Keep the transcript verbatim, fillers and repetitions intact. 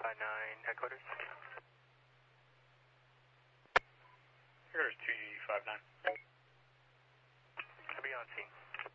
five nine, headquarters. Here's two G five nine. I'll be on scene.